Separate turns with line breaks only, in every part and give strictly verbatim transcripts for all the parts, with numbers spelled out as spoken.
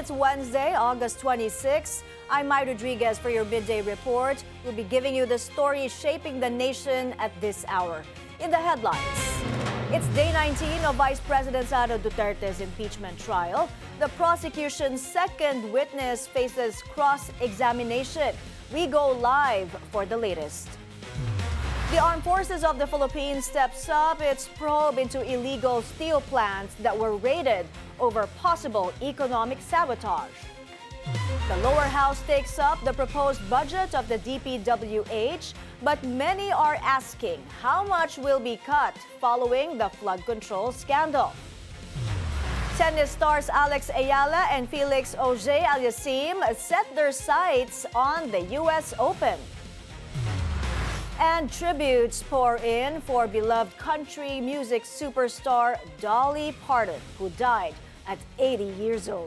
It's Wednesday, August twenty-sixth. I'm Mai Rodriguez for your midday report. We'll be giving you the story shaping the nation at this hour. In the headlines, it's day nineteen of Vice President Sara Duterte's impeachment trial. The prosecution's second witness faces cross-examination. We go live for the latest. The Armed Forces of the Philippines steps up its probe into illegal steel plants that were raided over possible economic sabotage. The lower house takes up the proposed budget of the D P W H, but many are asking how much will be cut following the flood control scandal. Tennis stars Alex Ayala and Felix Auger-Aliassime set their sights on the U S Open. And tributes pour in for beloved country music superstar Dolly Parton, who died at eighty years old.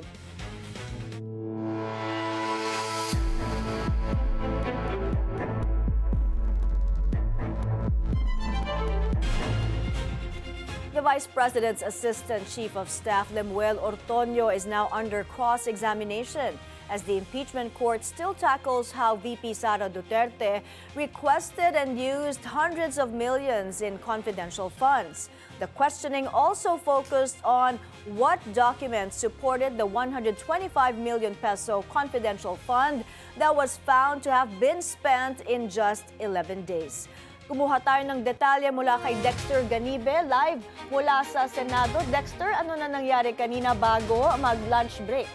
The Vice President's Assistant Chief of Staff, Lemuel Ortoño, is now under cross-examination as the impeachment court still tackles how V P Sara Duterte requested and used hundreds of millions in confidential funds. The questioning also focused on what documents supported the one hundred twenty-five million peso confidential fund that was found to have been spent in just eleven days. Kumuha tayo ng detalye mula kay Dexter Ganibe, live mula sa Senado. Dexter, ano na nangyari kanina bago mag-lunch break?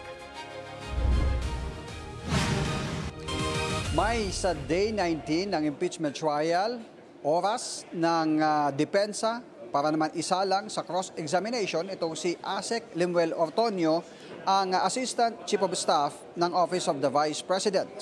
May sa day nineteen ng impeachment trial, oras ng uh, depensa para naman isa lang sa cross-examination itong si Asec Lemuel Ortoño, ang uh, Assistant Chief of Staff ng Office of the Vice President.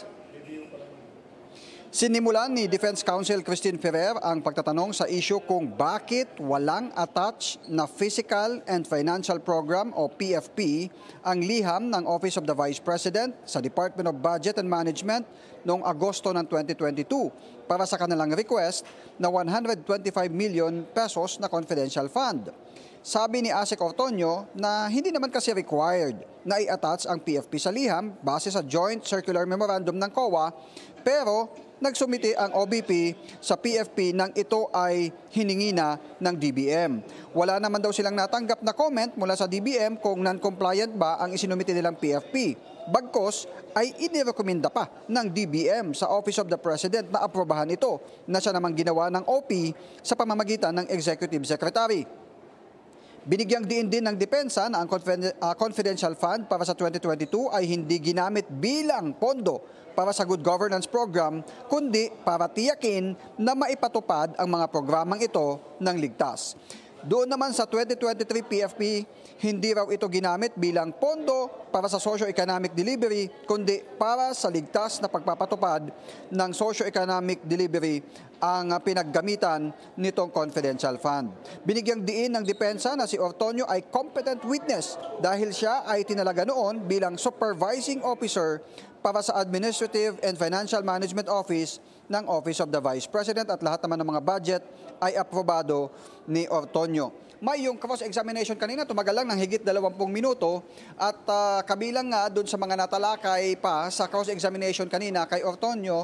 Sinimulan ni Defense Counsel Christine Ferrer ang pagtatanong sa issue kung bakit walang attached na Physical and Financial Program o P F P ang liham ng Office of the Vice President sa Department of Budget and Management noong Agosto ng twenty twenty-two para sa kanilang request na one hundred twenty-five million pesos na confidential fund. Sabi ni Asec Ortoño na hindi naman kasi required na i-attach ang P F P sa liham base sa Joint Circular Memorandum ng C O A, pero nagsumite ang O B P sa P F P nang ito ay hiningi na ng D B M. Wala naman daw silang natanggap na comment mula sa D B M kung non-compliant ba ang isinumite nilang P F P. Bagkos ay inirekomenda pa ng D B M sa Office of the President na aprobahan ito na siya namang ginawa ng O P sa pamamagitan ng Executive Secretary. Binigyang diin din ng depensa na ang confidential fund para sa twenty twenty-two ay hindi ginamit bilang pondo para sa Good Governance Program, kundi para tiyakin na maipatupad ang mga programang ito ng ligtas. Doon naman sa twenty twenty-three P F P, hindi raw ito ginamit bilang pondo para sa socio-economic delivery, kundi para sa ligtas na pagpapatupad ng socio-economic delivery ang pinaggamitan nitong confidential fund. Binigyang diin ng depensa na si Ortoño ay competent witness dahil siya ay tinalaga noon bilang supervising officer para sa Administrative and Financial Management Office ng Office of the Vice President at lahat naman ng mga budget ay aprobado ni Ortoño. May yung cross-examination kanina, tumagal lang ng higit dalawampung minuto at uh, kabilang nga doon sa mga natalakay pa sa cross-examination kanina kay Ortoño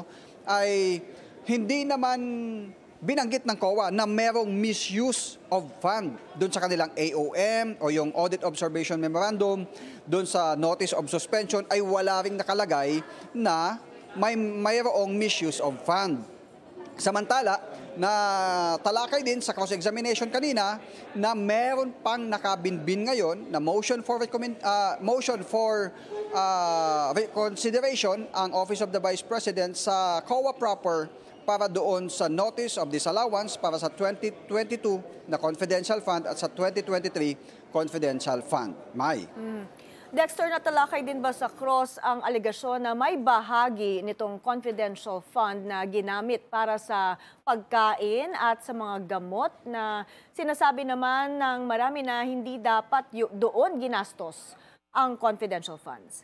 ay hindi naman binanggit ng C O A na merong misuse of fund doon sa kanilang A O M o yung Audit Observation Memorandum, doon sa Notice of Suspension ay wala ring nakalagay na may mayroong misuse of fund. Samantala, na talakay din sa cross-examination kanina na meron pang nakabinbin ngayon na motion for recommend, uh, motion for uh, reconsideration ang Office of the Vice President sa C O A proper para doon sa Notice of Disallowance para sa twenty twenty-two na confidential fund at sa twenty twenty-three confidential fund. May.
Mm. Dexter, natalakay din ba sa cross ang alegasyon na may bahagi nitong confidential fund na ginamit para sa pagkain at sa mga gamot na sinasabi naman ng marami na hindi dapat doon ginastos ang confidential funds?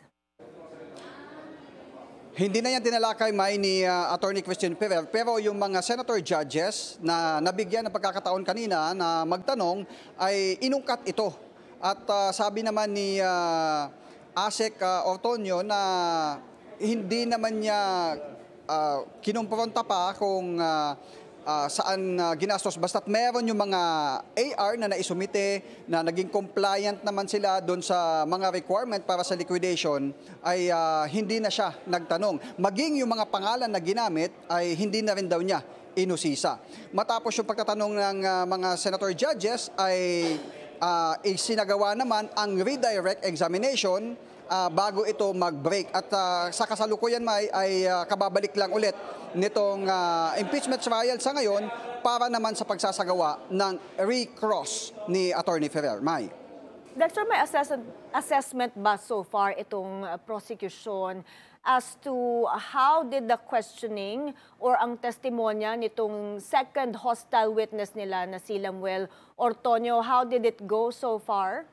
Hindi na yan tinalakay, May, ni uh, Attorney Christine Ferrer, pero yung mga senator judges na nabigyan ng pagkakataon kanina na magtanong ay inungkat ito. At uh, sabi naman ni uh, Asek uh, Ortonio na hindi naman niya uh, kinumpronta pa kung uh, uh, saan uh, ginastos. Basta't meron yung mga A R na naisumite na naging compliant naman sila doon sa mga requirement para sa liquidation ay uh, hindi na siya nagtanong. Maging yung mga pangalan na ginamit ay hindi na rin daw niya inusisa. Matapos yung pagtatanong ng uh, mga senator judges ay uh, isinagawa naman ang redirect examination uh, bago ito mag-break. At uh, sa kasalukuyan may ay uh, kababalik lang ulit nitong uh, impeachment trial sa ngayon para naman sa pagsasagawa ng recross ni Attorney Ferrer. May.
Dexter, may assess- assessment ba so far itong uh, prosecution as to how did the questioning or ang testimonya nitong second hostile witness nila na si Lamuel Ortonio, how did it go so far?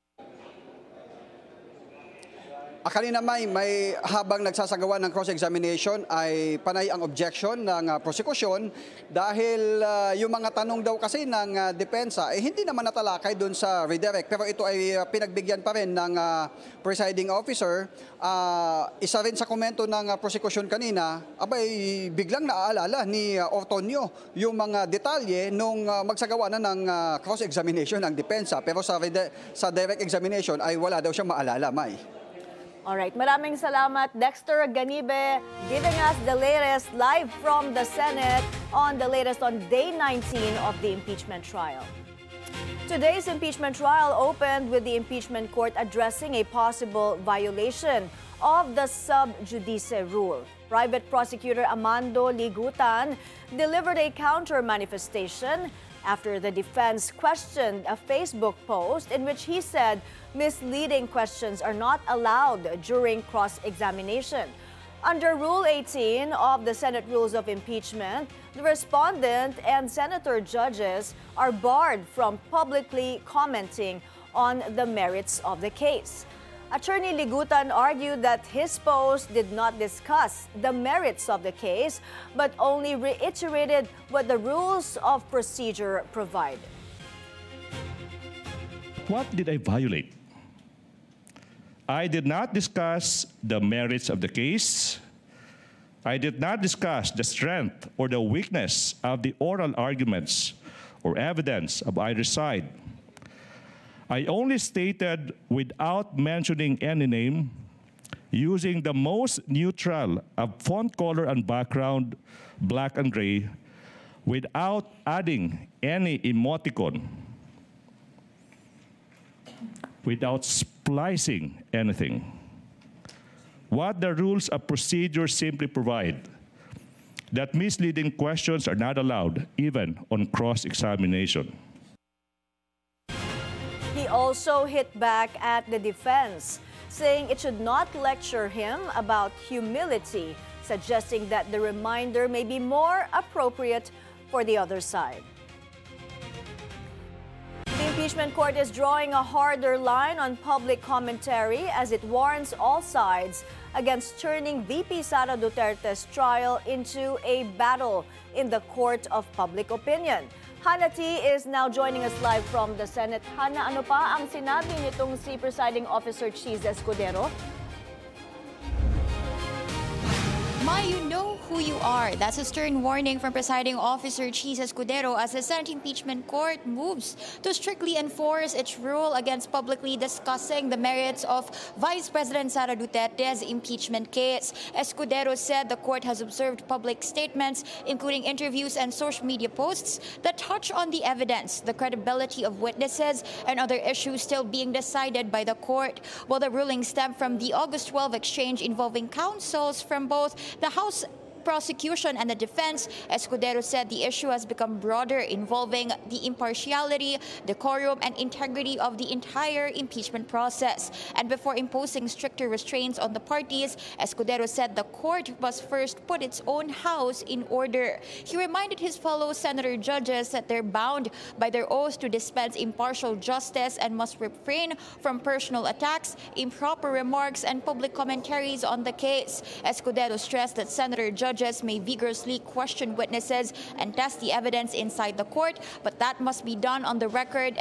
Ah, kanina may, may habang nagsasagawa ng cross-examination ay panay ang objection ng uh, prosecution dahil uh, yung mga tanong daw kasi ng uh, depensa eh hindi naman natalakay doon sa redirect, pero ito ay uh, pinagbigyan pa rin ng uh, presiding officer. Uh, isa rin sa komento ng uh, prosecution kanina, abay biglang naaalala ni uh, Ortonio yung mga detalye nung uh, magsagawa na ng uh, cross-examination ng depensa, pero sa, sa direct examination ay wala daw siyang maalala. May.
Alright, maraming salamat Dexter Ganibe giving us the latest live from the Senate on the latest on day nineteen of the impeachment trial. Today's impeachment trial opened with the impeachment court addressing a possible violation of the sub judice rule. Private prosecutor Amando Ligutan delivered a counter manifestation after the defense questioned a Facebook post in which he said misleading questions are not allowed during cross-examination. Under Rule eighteen of the Senate Rules of Impeachment, the respondent and senator judges are barred from publicly commenting on the merits of the case. Attorney Ligutan argued that his post did not discuss the merits of the case, but only reiterated what the rules of procedure provide.
What did I violate? I did not discuss the merits of the case. I did not discuss the strength or the weakness of the oral arguments or evidence of either side. I only stated, without mentioning any name, using the most neutral of font color and background, black and gray, without adding any emoticon, without splicing anything. What the rules of procedure simply provide, that misleading questions are not allowed, even on cross-examination.
He also hit back at the defense, saying it should not lecture him about humility, suggesting that the reminder may be more appropriate for the other side. The impeachment court is drawing a harder line on public commentary as it warns all sides against turning V P Sara Duterte's trial into a battle in the court of public opinion. Hannah T. is now joining us live from the Senate. Hannah, ano pa ang sinabi nitong si Presiding Officer Cheese Escudero?
Ma, you know who you are. That's a stern warning from Presiding Officer Cheese Escudero as the Senate Impeachment Court moves to strictly enforce its rule against publicly discussing the merits of Vice President Sara Duterte's impeachment case. Escudero said the court has observed public statements, including interviews and social media posts, that touch on the evidence, the credibility of witnesses, and other issues still being decided by the court. While the ruling stemmed from the August twelfth exchange involving counsels from both the House prosecution and the defense, Escudero said the issue has become broader, involving the impartiality, decorum, and integrity of the entire impeachment process. And before imposing stricter restraints on the parties, Escudero said the court must first put its own house in order. He reminded his fellow senator judges that they're bound by their oath to dispense impartial justice and must refrain from personal attacks, improper remarks, and public commentaries on the case. Escudero stressed that senator judges may vigorously question witnesses and test the evidence inside the court, but that must be done on the record